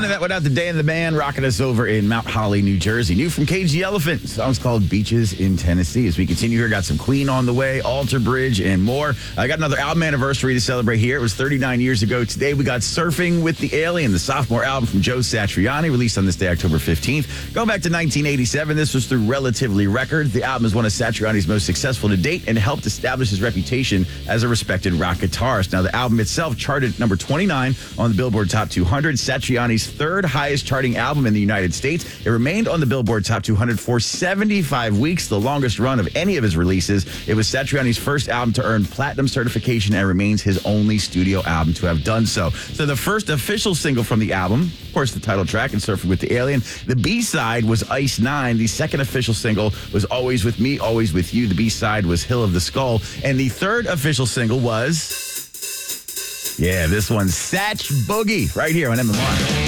that without the Day and the Band rocking us over in Mount Holly, New Jersey. New from Cagey Elephant. The song's called Beaches in Tennessee. As we continue here, got some Queen on the way, Alter Bridge, and more. I got another album anniversary to celebrate here. It was 39 years ago today. We got Surfing with the Alien, the sophomore album from Joe Satriani, released on this day, October 15th. Going back to 1987, this was through Relatively Records. The album is one of Satriani's most successful to date and helped establish his reputation as a respected rock guitarist. Now, the album itself charted number 29 on the Billboard Top 200, Satriani's third highest charting album in the United States. It remained on the Billboard Top 200 for 75 weeks, the longest run of any of his releases. It was Satriani's first album to earn platinum certification and remains his only studio album to have done so. So the first official single from the album, of course, the title track and Surfing with the Alien. The B-side was Ice 9. The second official single was Always With Me, Always With You. The B-side was Hill of the Skull. And the third official single was... yeah, this one's Satch Boogie, right here on MMR.